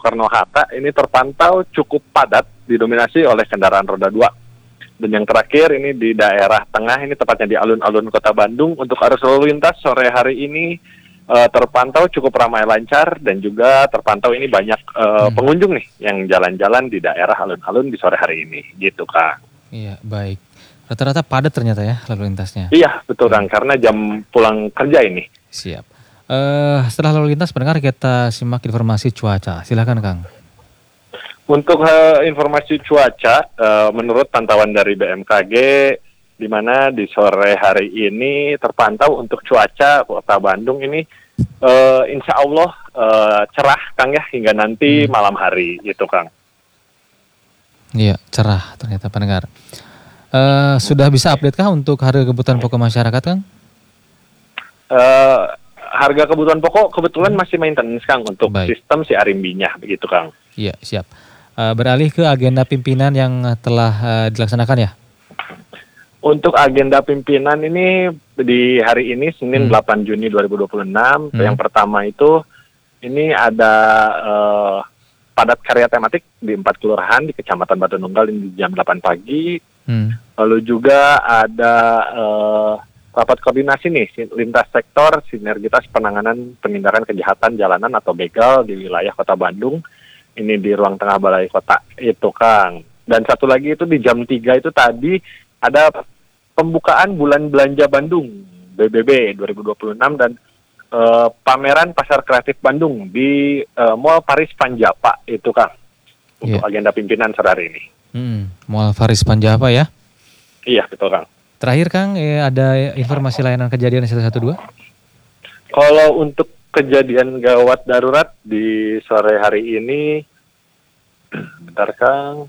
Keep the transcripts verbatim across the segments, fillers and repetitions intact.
Soekarno-Hatta ini terpantau cukup padat, didominasi oleh kendaraan roda dua. Dan yang terakhir ini di daerah tengah, ini tepatnya di alun-alun Kota Bandung. Untuk arus lalu lintas sore hari ini uh, terpantau cukup ramai lancar, dan juga terpantau ini banyak uh, hmm. pengunjung nih yang jalan-jalan di daerah alun-alun di sore hari ini, gitu Kak. Iya, baik. Rata-rata padat ternyata ya lalu lintasnya. Iya, betul Kang, karena jam pulang kerja ini. Siap. Uh, setelah lalu lintas pendengar, kita simak informasi cuaca. Silakan Kang. Untuk uh, informasi cuaca, uh, menurut pantauan dari B M K G, di mana di sore hari ini terpantau untuk cuaca Kota Bandung ini, uh, insya Allah uh, cerah Kang ya, hingga nanti hmm. malam hari itu Kang. Iya, cerah ternyata pendengar. Uh, sudah bisa update kah untuk harga kebutuhan pokok masyarakat Kang? Uh, harga kebutuhan pokok kebetulan masih maintenance Kang untuk Baik. sistem si Arimbinya begitu Kang. Iya, siap. Uh, beralih ke agenda pimpinan yang telah uh, dilaksanakan ya? Untuk agenda pimpinan ini di hari ini Senin hmm. delapan Juni dua ribu dua puluh enam, hmm. yang pertama itu ini ada uh, padat karya tematik di empat kelurahan di Kecamatan Batu Nunggal ini di jam delapan pagi. Hmm. Lalu juga ada uh, rapat koordinasi nih lintas sektor sinergitas penanganan penindakan kejahatan jalanan atau begal di wilayah Kota Bandung. Ini di ruang tengah Balai Kota itu Kang. Dan satu lagi itu di jam tiga itu tadi ada pembukaan bulan belanja Bandung B B B dua ribu dua puluh enam dan uh, pameran pasar kreatif Bandung di uh, Mall Paris Panjapa itu Kang. Untuk yeah. agenda pimpinan sore hari ini. Hmm, Mall Paris Panjapa ya? Iya betul Kang. Terakhir Kang, eh, ada informasi layanan kejadian satu satu dua? Kalau untuk kejadian gawat darurat di sore hari ini, bentar Kang.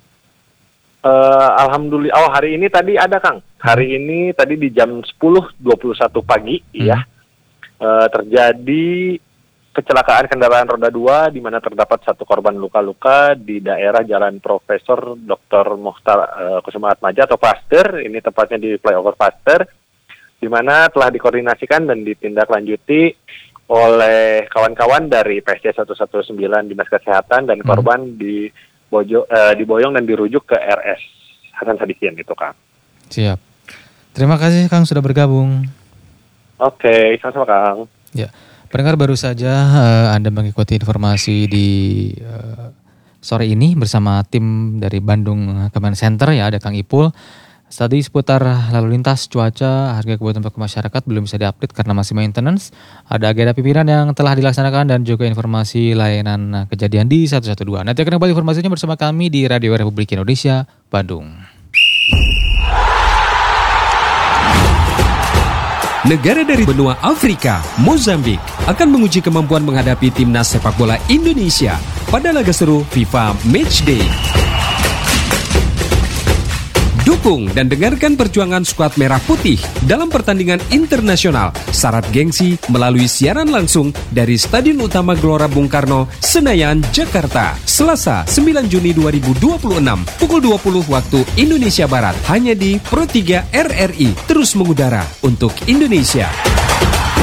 Uh, Alhamdulillah, oh hari ini tadi ada Kang. Hari ini tadi di jam sepuluh dua puluh satu pagi, hmm. ya, uh, terjadi kecelakaan kendaraan roda dua di mana terdapat satu korban luka-luka di daerah Jalan Profesor Doktor Mukhtar uh, Kusuma Atmaja atau Pasteur. Ini tepatnya di flyover Pasteur, di mana telah dikoordinasikan dan ditindaklanjuti oleh kawan-kawan dari P S C seratus sembilan belas Dinas Kesehatan, dan korban hmm. di bojo, uh, diboyong dan dirujuk ke R S Hasan Sadikin itu Kang. Siap. Terima kasih Kang sudah bergabung. Oke, sama-sama Kang. Ya, pendengar baru saja uh, Anda mengikuti informasi di uh, sore ini bersama tim dari Bandung Command Center ya, ada Kang Ipul. Tadi seputar lalu lintas, cuaca, harga kebutuhan pokok masyarakat belum bisa diupdate karena masih maintenance. Ada agenda pimpinan yang telah dilaksanakan dan juga informasi layanan kejadian di satu satu dua. Nanti akan kembali informasinya bersama kami di Radio Republik Indonesia, Bandung. Negara dari benua Afrika, Mozambik, akan menguji kemampuan menghadapi timnas sepak bola Indonesia pada laga seru FIFA Matchday. Dukung dan dengarkan perjuangan skuad Merah Putih dalam pertandingan internasional syarat gengsi melalui siaran langsung dari Stadion Utama Gelora Bung Karno, Senayan, Jakarta. Selasa sembilan Juni dua ribu dua puluh enam pukul dua puluh waktu Indonesia Barat, hanya di Pro tiga R R I, terus mengudara untuk Indonesia.